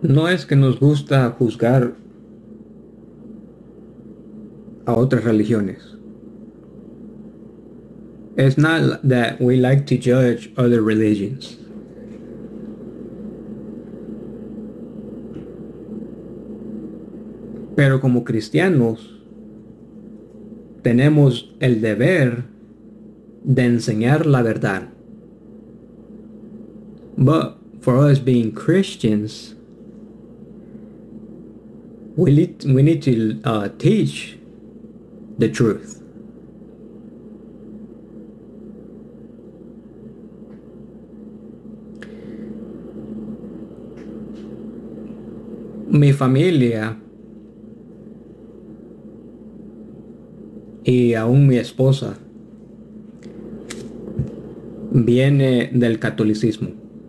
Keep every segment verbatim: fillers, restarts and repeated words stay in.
No es que nos gusta juzgar a otras religiones. It's not that we like to judge other religions. Pero como cristianos tenemos el deber de enseñar la verdad. But for us being Christians, we need, we need to uh, teach the truth. Mi familia y aún mi esposa viene del catolicismo.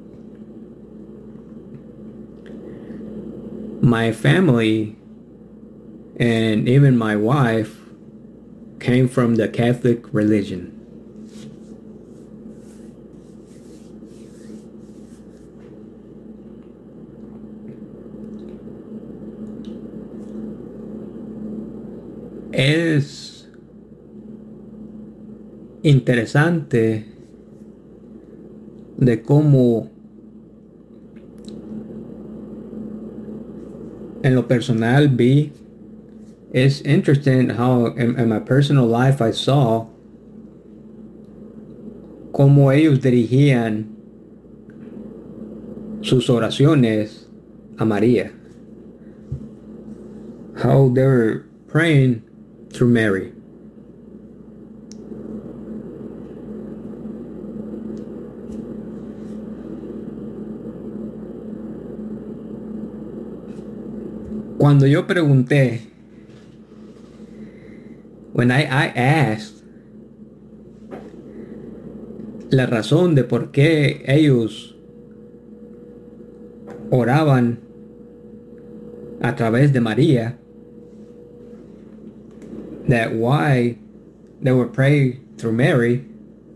My family and even my wife came from the Catholic religion. Es interesante de cómo en lo personal vi. It's interesting how in, in my personal life I saw cómo ellos dirigían sus oraciones a María. How they were praying through Mary. Cuando yo pregunté, when I, I asked la razón de por qué ellos oraban a través de María, that why they would pray through Mary,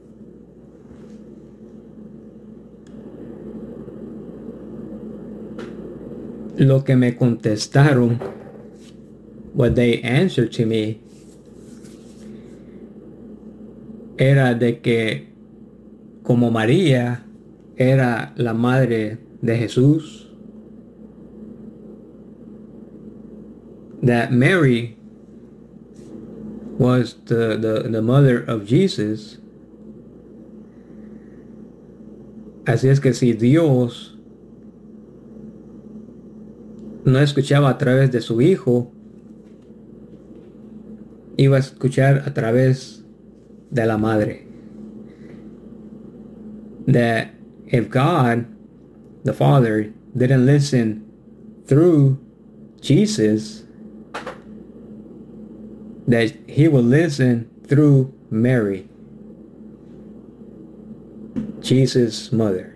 lo que me contestaron, what they answered to me, era de que como María era la madre de Jesús, that Mary was the, the, the mother of Jesus. Así es que si Dios no escuchaba a través de su hijo, iba a escuchar a través de la madre. That if God, the Father, didn't listen through Jesus, that he will listen through Mary, Jesus' mother.